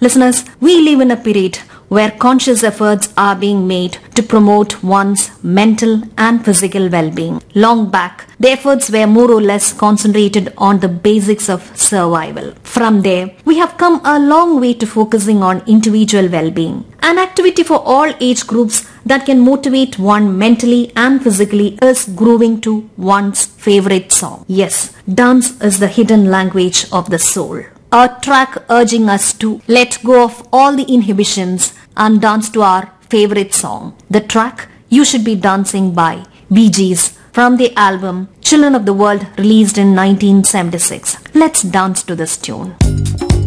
Listeners, we live in a period where conscious efforts are being made to promote one's mental and physical well-being. Long back, the efforts were more or less concentrated on the basics of survival. From there, we have come a long way to focusing on individual well-being. An activity for all age groups that can motivate one mentally and physically is grooving to one's favorite song. Yes, dance is the hidden language of the soul. A track urging us to let go of all the inhibitions and dance to our favorite song. The track You Should Be Dancing by Bee Gees from the album Children of the World, released in 1976. Let's dance to this tune.